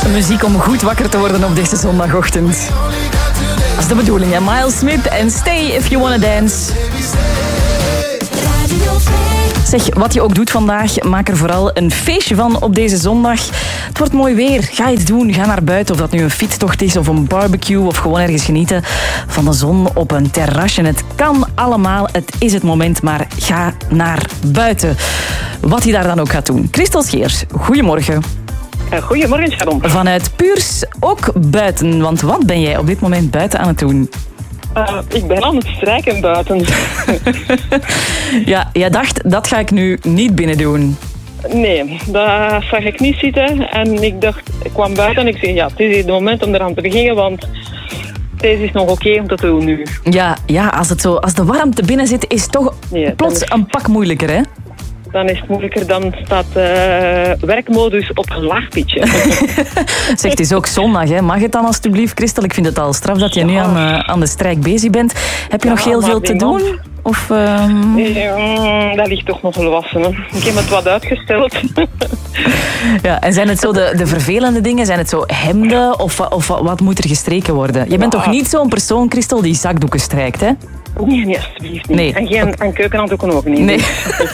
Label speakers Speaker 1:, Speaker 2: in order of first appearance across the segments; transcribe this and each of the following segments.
Speaker 1: Muziek om goed wakker te worden op deze zondagochtend. Dat is de bedoeling, hè? Miles Smith en Stay If You Wanna Dance. Zeg, wat je ook doet vandaag, maak er vooral een feestje van op deze zondag. Het wordt mooi weer. Ga iets doen. Ga naar buiten. Of dat nu een fietstocht is of een barbecue of gewoon ergens genieten van de zon op een terrasje. Het kan allemaal. Het is het moment, maar ga naar buiten. Wat je daar dan ook gaat doen. Christel Scheers, goedemorgen.
Speaker 2: Goedemorgen, Sharon.
Speaker 1: Vanuit Puurs ook buiten. Want wat ben jij op dit moment buiten aan het doen?
Speaker 2: Ik ben aan het strijken buiten.
Speaker 1: Ja, jij dacht, dat ga ik nu niet binnen doen.
Speaker 2: Nee, dat zag ik niet zitten. En ik kwam buiten en ik zei, ja, het is het moment om eraan te beginnen, want deze is nog oké om te doen nu.
Speaker 1: Ja, als de warmte binnen zit, is het toch plots een pak moeilijker, hè?
Speaker 2: Dan is het moeilijker, dan staat werkmodus op een laag pitje.
Speaker 1: Zeg, het is ook zondag, hè? Mag het dan alstublieft, Christel? Ik vind het al straf dat je nu aan de strijk bezig bent. Heb je nog heel veel te doen? Of,
Speaker 2: dat ligt toch nog wel wassen. Hè? Ik heb het wat uitgesteld.
Speaker 1: Ja, en zijn het zo de vervelende dingen? Zijn het zo hemden? Of wat moet er gestreken worden? Je bent toch niet zo'n persoon, Christel, die zakdoeken strijkt, hè?
Speaker 2: Nee, alsjeblieft niet.
Speaker 1: Nee.
Speaker 2: En geen keukenhanddoeken ook niet.
Speaker 1: Nee.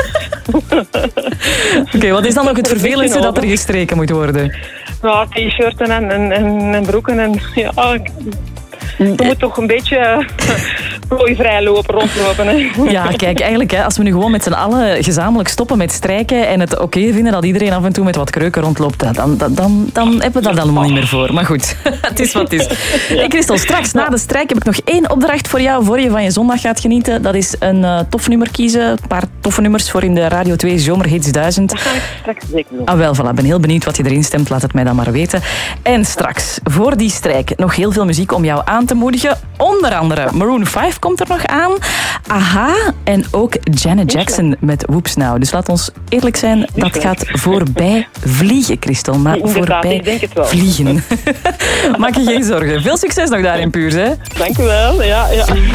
Speaker 1: Oké, wat is dan nog het vervelendste dat er gestreken moet worden?
Speaker 2: Ja, t-shirten en broeken en ja... Je moet toch een beetje plooivrij rondlopen. Hè?
Speaker 1: Ja, kijk, eigenlijk, hè, als we nu gewoon met z'n allen gezamenlijk stoppen met strijken en het oké vinden dat iedereen af en toe met wat kreuken rondloopt, dan hebben we dat allemaal niet meer voor. Maar goed, het is wat het is. Hey Christel, straks na de strijk heb ik nog 1 opdracht voor jou, voor je van je zondag gaat genieten. Dat is een tof nummer kiezen. Een paar toffe nummers voor in de Radio 2 Zomerhits 1000.
Speaker 2: Dat ga ik straks zeker doen.
Speaker 1: Ah, wel, voilà. Ik ben heel benieuwd wat je erin stemt. Laat het mij dan maar weten. En straks, voor die strijk, nog heel veel muziek om jou aan te moedigen. Onder andere Maroon 5 komt er nog aan. Aha. En ook Janet Jackson met Whoops Now. Dus laat ons eerlijk zijn, dat gaat voorbij vliegen, Christel. Maar voorbij
Speaker 2: ik denk het wel.
Speaker 1: vliegen. Maak je geen zorgen. Veel succes nog daar in Puurs, hè?
Speaker 2: Dank u wel. Ja.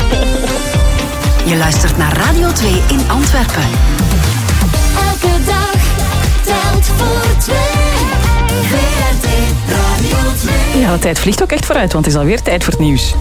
Speaker 3: Je luistert naar Radio 2 in Antwerpen.
Speaker 4: Elke dag telt voor 2. VRT Radio 2.
Speaker 1: Ja, de tijd vliegt ook echt vooruit, want het is alweer tijd voor het nieuws.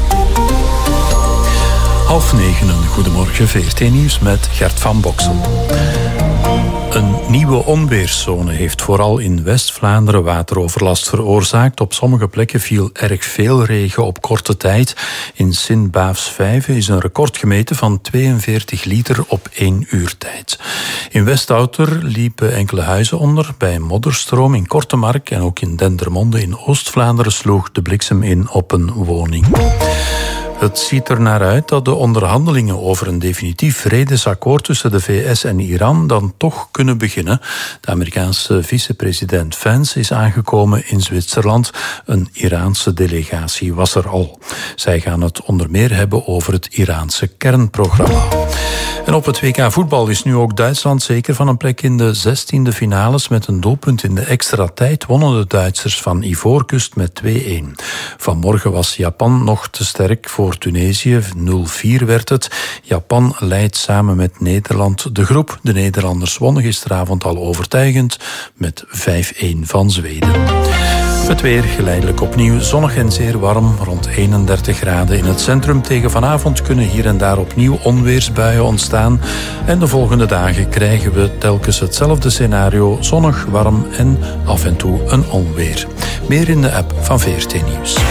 Speaker 5: 8:30, een goedemorgen, VRT Nieuws met Gert van Boksel. Een nieuwe onweerszone heeft vooral in West-Vlaanderen wateroverlast veroorzaakt. Op sommige plekken viel erg veel regen op korte tijd. In Sint-Baafs-Vijve is een record gemeten van 42 liter op 1 uur tijd. In Westouter liepen enkele huizen onder bij een modderstroom. In Kortemark en ook in Dendermonde in Oost-Vlaanderen sloeg de bliksem in op een woning. Het ziet er naar uit dat de onderhandelingen over een definitief vredesakkoord tussen de VS en Iran dan toch kunnen beginnen. De Amerikaanse vicepresident Vance is aangekomen in Zwitserland. Een Iraanse delegatie was er al. Zij gaan het onder meer hebben over het Iraanse kernprogramma. En op het WK voetbal is nu ook Duitsland zeker van een plek in de 16e finales. Met een doelpunt in de extra tijd wonnen de Duitsers van Ivoorkust met 2-1. Vanmorgen was Japan nog te sterk voor Tunesië. 0-4 werd het. Japan leidt samen met Nederland de groep. De Nederlanders wonnen gisteravond al overtuigend met 5-1 van Zweden. Het weer geleidelijk opnieuw zonnig en zeer warm, rond 31 graden in het centrum. Tegen vanavond kunnen hier en daar opnieuw onweersbuien ontstaan. En de volgende dagen krijgen we telkens hetzelfde scenario. Zonnig, warm en af en toe een onweer. Meer in de app van VRT Nieuws.